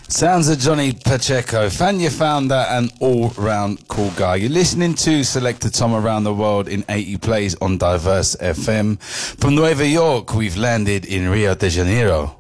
Sounds of Johnny Pacheco, Fania founder and all-round cool guy. You're listening to Selector Tom Around the World in 80 Plays on Diverse FM. From Nueva York, we've landed in Rio de Janeiro.